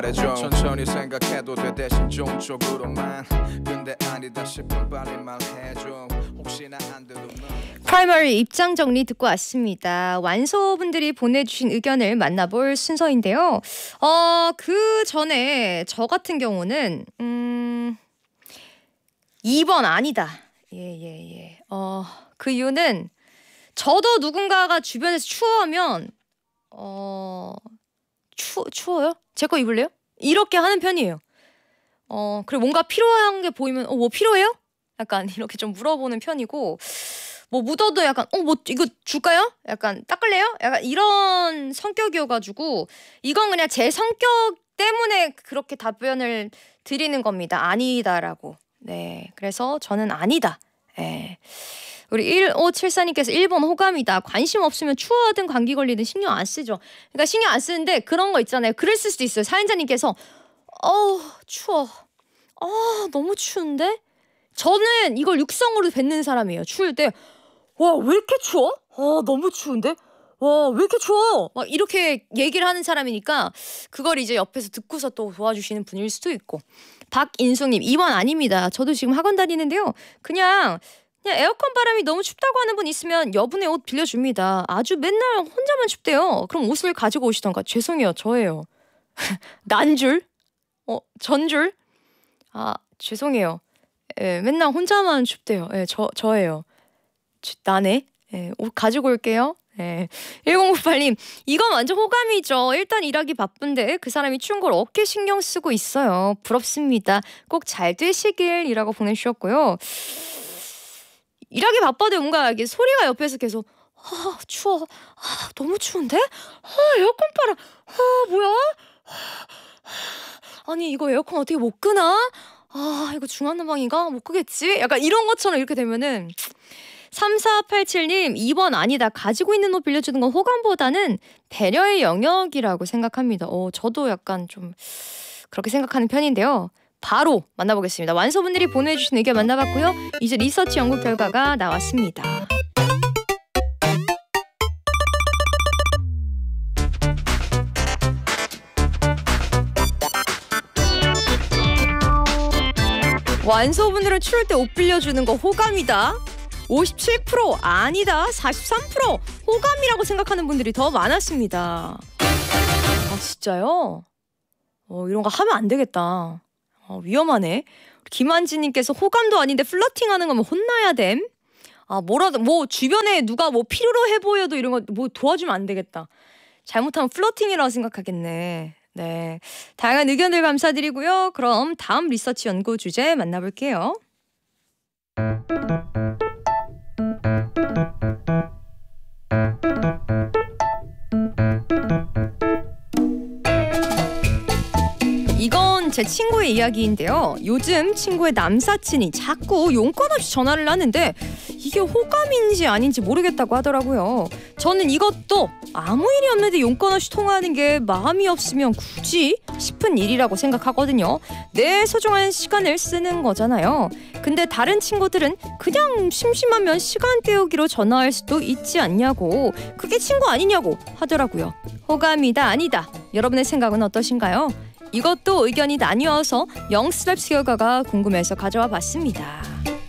천천히 생각해도 돼 대신 좋은 쪽으로만 근데 아니다 싶으면 빨리 말해줘 혹시나 안 돼도 프라이머리 입장 정리 듣고 왔습니다. 완소분들이 보내주신 의견을 만나볼 순서인데요. 그 전에 저 같은 경우는 2번 아니다. 예. 그 이유는 저도 누군가가 주변에서 추워하면 추워요? 제 거 입을래요? 이렇게 하는 편이에요. 그리고 뭔가 필요한 게 보이면 뭐 필요해요? 약간 이렇게 좀 물어보는 편이고 뭐 묻어도 약간 뭐 이거 줄까요? 약간 닦을래요? 약간 이런 성격이어가지고 이건 그냥 제 성격 때문에 그렇게 답변을 드리는 겁니다. 아니다라고. 네, 그래서 저는 아니다. 네. 우리 1574님께서 1번 호감이다. 관심 없으면 추워하든 감기 걸리든 신경 안 쓰죠. 그러니까 신경 안 쓰는데 그런 거 있잖아요. 그랬을 수도 있어요. 사연자님께서 추워. 너무 추운데? 저는 이걸 육성으로 뱉는 사람이에요. 추울 때 와, 왜 이렇게 추워? 너무 추운데? 와, 왜 이렇게 추워? 막 이렇게 얘기를 하는 사람이니까 그걸 이제 옆에서 듣고서 또 도와주시는 분일 수도 있고. 박인숙님 2번 아닙니다. 저도 지금 학원 다니는데요. 그냥 에어컨 바람이 너무 춥다고 하는 분 있으면 여분의 옷 빌려줍니다. 아주 맨날 혼자만 춥대요. 그럼 옷을 가지고 오시던가. 죄송해요. 저예요. 난줄? 전줄? 죄송해요. 맨날 혼자만 춥대요. 저예요. 나네. 옷 가지고 올게요. 1098님 이건 완전 호감이죠. 일단 일하기 바쁜데 그 사람이 추운 걸 어깨 신경 쓰고 있어요. 부럽습니다. 꼭 잘 되시길이라고 보내주셨고요. 일하기 바빠도 뭔가 이게 소리가 옆에서 계속 추워. 너무 추운데? 에어컨 바람. 뭐야? 아니 이거 에어컨 어떻게 못 끄나? 이거 중앙난방인가? 못 끄겠지? 약간 이런 것처럼 이렇게 되면은 3487님 2번 아니다. 가지고 있는 옷 빌려주는 건 호감보다는 배려의 영역이라고 생각합니다. 저도 약간 좀 그렇게 생각하는 편인데요. 바로 만나보겠습니다. 완소분들이 보내주신 의견 만나봤고요. 이제 리서치 연구 결과가 나왔습니다. 완소분들은 추울 때 옷 빌려주는 거 호감이다. 57% 아니다. 43% 호감이라고 생각하는 분들이 더 많았습니다. 진짜요? 이런 거 하면 안 되겠다. 위험하네. 김한지님께서 호감도 아닌데 플러팅하는 거면 혼나야 됨. 뭐라도 뭐 주변에 누가 뭐 필요로 해 보여도 이런 거 뭐 도와주면 안 되겠다. 잘못하면 플러팅이라고 생각하겠네. 네, 다양한 의견들 감사드리고요. 그럼 다음 리서치 연구 주제 만나볼게요. 이건 제 친구의 이야기인데요. 요즘 친구의 남사친이 자꾸 용건 없이 전화를 하는데 이게 호감인지 아닌지 모르겠다고 하더라고요. 저는 이것도 아무 일이 없는데 용건 없이 통화하는 게 마음이 없으면 굳이 싶은 일이라고 생각하거든요. 내 소중한 시간을 쓰는 거잖아요. 근데 다른 친구들은 그냥 심심하면 시간 때우기로 전화할 수도 있지 않냐고, 그게 친구 아니냐고 하더라고요. 호감이다 아니다, 여러분의 생각은 어떠신가요? 이것도 의견이 나뉘어서 영스랩스 결과가 궁금해서 가져와 봤습니다.